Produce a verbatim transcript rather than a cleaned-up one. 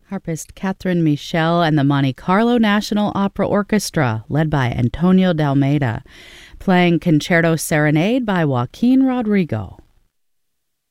Harpist Catherine Michel and the Monte Carlo National Opera Orchestra, led by Antonio de Almeida, playing Concerto Serenade by Joaquin Rodrigo.